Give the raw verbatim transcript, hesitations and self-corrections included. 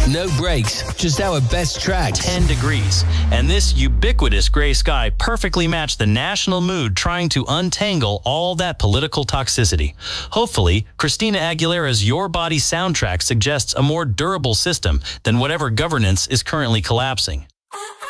No breaks, just our best tracks. ten degrees. And this ubiquitous gray sky perfectly matched the national mood trying to untangle all that political toxicity. Hopefully, Christina Aguilera's Your Body soundtrack suggests a more durable system than whatever governance is currently collapsing.